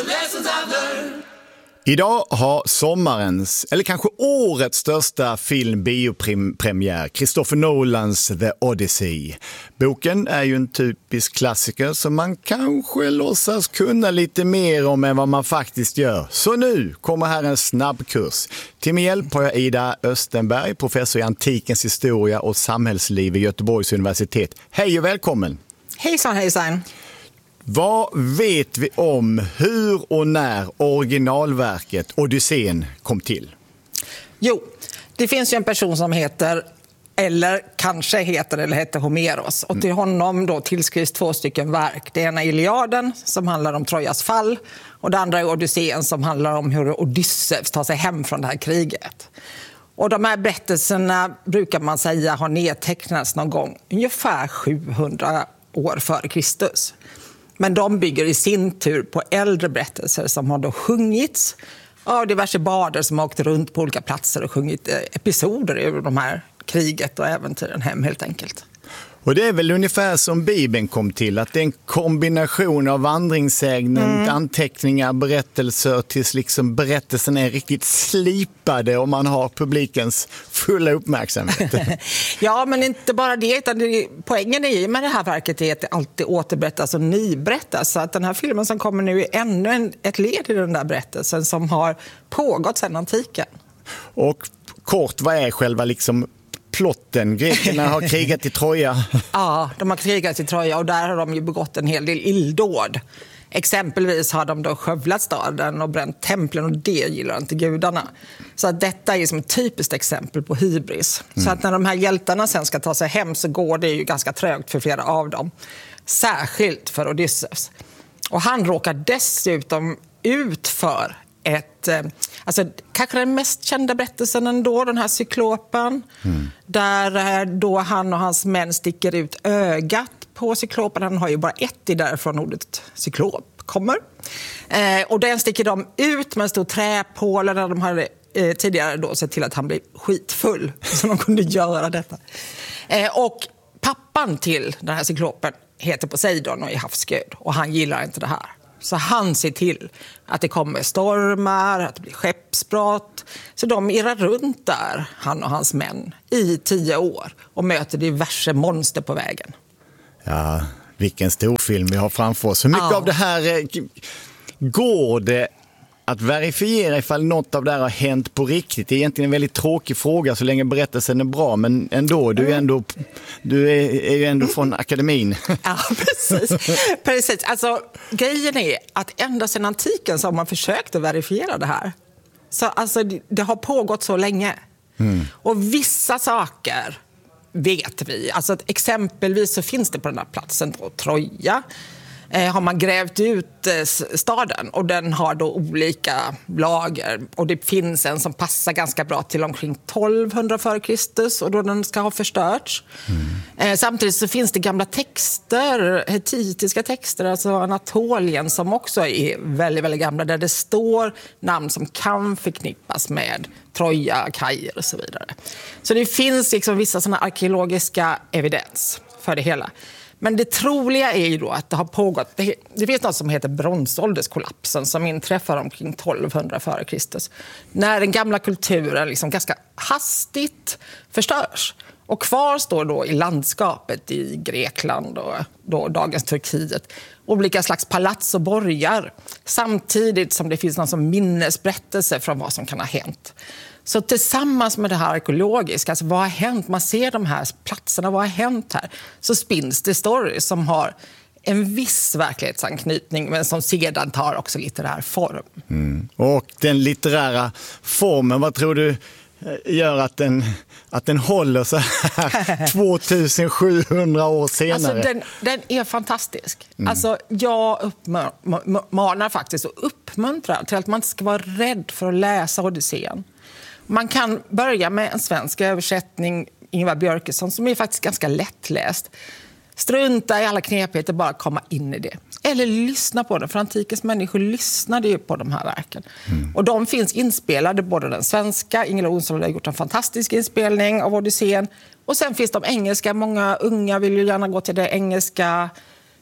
Idag har sommarens, eller kanske årets största film-biopremiär, Christopher Nolans The Odyssey. Boken är ju en typisk klassiker som man kanske låtsas kunna lite mer om än vad man faktiskt gör. Så nu kommer här en snabbkurs. Till min hjälp har jag Ida Östenberg, professor i antikens historia och samhällsliv vid Göteborgs universitet. Hej och välkommen! Hejsan, hejsan! Vad vet vi om hur och när originalverket Odysseen kom till? Jo, det finns ju en person som heter, eller kanske heter eller hette Homeros. Och till honom då tillskrivs 2 stycken verk. Det ena är Iliaden som handlar om Trojas fall. Och det andra är Odysseen som handlar om hur Odysseus tar sig hem från det här kriget. Och de här berättelserna brukar man säga har nedtecknats någon gång ungefär 700 år före Kristus. Men de bygger i sin tur på äldre berättelser som har då sjungits av diverse barder som har åkt runt på olika platser och sjungit episoder ur de här kriget och äventyren hem helt enkelt. Och det är väl ungefär som Bibeln kom till, att det är en kombination av vandringssägnen, anteckningar, berättelser tills liksom berättelsen är riktigt slipade och man har publikens fulla uppmärksamhet. Ja, men inte bara det, utan poängen är ju med det här verket är att det alltid återberättas och nyberättas. Så att den här filmen som kommer nu är ännu ett led i den där berättelsen som har pågått sedan antiken. Och kort, vad är själva liksom plotten? Grekerna har krigat i Troja. Ja, de har krigat i Troja och där har de ju begått en hel del illdåd. Exempelvis har de då skövlat staden och bränt templen och det gillar inte gudarna. Så att detta är som ett typiskt exempel på hybris. Så att när de här hjältarna sen ska ta sig hem så går det ju ganska trögt för flera av dem. Särskilt för Odysseus. Och han råkar dessutom ut för alltså kanske den mest kända berättelsen ändå, den här cyklopen, där då han och hans män sticker ut ögat på cyklopen. Han har ju bara ett i därifrån ordet cyklop kommer. Och den sticker de ut med en stor träpåle där de hade tidigare då sett till att han blev skitfull så de kunde göra detta. Och pappan till den här cyklopen heter Poseidon och är havsgud och han gillar inte det här. Så han ser till att det kommer stormar, att det blir skeppsbrott. Så de irrar runt där, han och hans män, i 10 år och möter diverse monster på vägen. Ja, vilken stor film vi har framför oss. Hur mycket av det här går det att verifiera ifall något av det här har hänt på riktigt? Det är egentligen en väldigt tråkig fråga så länge berättelsen är bra, men ändå, du är ju ändå från akademin. Ja, precis. Alltså, grejen är att ända sedan antiken så har man försökt att verifiera det här. Så alltså, det har pågått så länge. Och vissa saker vet vi. Alltså, exempelvis så finns det på den här platsen då, Troja. Har man grävt ut staden och den har då olika lager och det finns en som passar ganska bra till omkring 1200 före Kristus och då den ska ha förstörts. Samtidigt så finns det gamla texter, hetitiska texter, alltså Anatolien som också är väldigt, väldigt gamla där det står namn som kan förknippas med Troja, Kajer och så vidare. Så det finns liksom vissa sådana arkeologiska evidens för det hela. Men det troliga är ju då att det har pågått, det finns något som heter bronsålderskollapsen som inträffar omkring 1200 före Kristus. När den gamla kulturen liksom ganska hastigt förstörs. Och kvar står då i landskapet i Grekland och då dagens Turkiet olika slags palats och borgar. Samtidigt som det finns någon som minnesberättelse från vad som kan ha hänt. Så tillsammans med det här arkeologiska, alltså vad har hänt? Man ser de här platserna, vad har hänt här? Så spinns det stories som har en viss verklighetsanknytning men som sedan tar också litterär form. Och den litterära formen, vad tror du gör att den håller så här 2700 år senare? Alltså den är fantastisk. Alltså jag uppmanar faktiskt och uppmuntrar till att man ska vara rädd för att läsa Odysseen. Man kan börja med en svensk översättning, Ingvar Björkesson, som är faktiskt ganska lättläst. Strunta i alla knepigheter, bara komma in i det. Eller lyssna på det, för antikens människor lyssnade ju på de här verken. Och de finns inspelade, både den svenska, Ingela Olsson har gjort en fantastisk inspelning av Odysseen. Och sen finns de engelska, många unga vill ju gärna gå till det engelska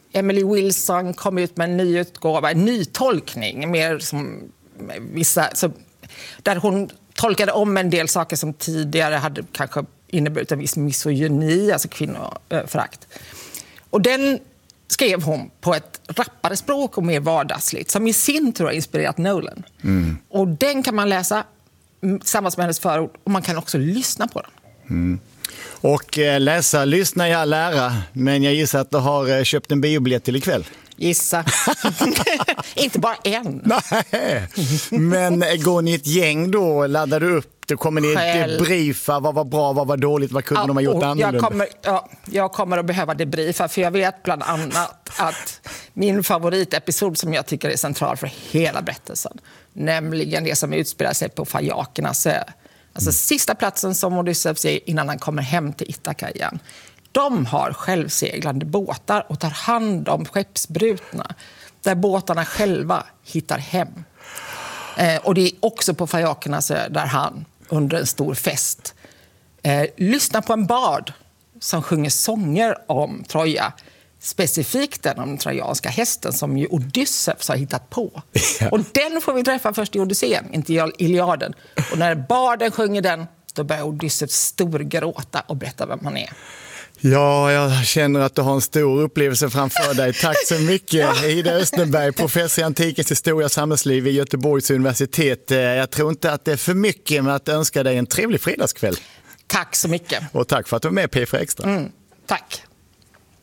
Emily Wilson kom ut med en ny utgåva, en ny tolkning, mer som vissa, så, där hon tolkade om en del saker som tidigare hade kanske inneburit en viss misogyni, alltså kvinnoförakt. Och den skrev hon på ett rappare språk och mer vardagsligt, som i sin tur har inspirerat Nolan. Och den kan man läsa tillsammans med hennes förord, och man kan också lyssna på den. Och lyssna i all ära, men jag gissar att du har köpt en biobiljett till ikväll. Gissa. Inte bara en. Nej, men går ni ett gäng då, laddar du upp, då kommer ni debriefa, vad var bra, vad var dåligt, vad kunde de ha gjort annorlunda? Jag kommer att behöva debriefa, för jag vet bland annat att min favoritepisod som jag tycker är central för hela berättelsen, nämligen det som utspelar sig på Fajakernas ö. Alltså sista platsen som Odysseus är innan han kommer hem till Ithaka igen. De har självseglande båtar och tar hand om skeppsbrutna, där båtarna själva hittar hem. Och det är också på Fajakernas ö där han under en stor fest lyssnar på en bard som sjunger sånger om Troja. Specifikt den om den trojanska hästen som ju Odysseus har hittat på. Ja. Och den får vi träffa först i Odysseen, inte i Iliaden. Och när barden sjunger den, då börjar Odysseus storgråta och berätta vem han är. Ja, jag känner att du har en stor upplevelse framför dig. Tack så mycket, Ida Östenberg, professor i antikens historia och samhällsliv vid Göteborgs universitet. Jag tror inte att det är för mycket med att önska dig en trevlig fredagskväll. Tack så mycket. Och tack för att du var med P4 Extra. Tack.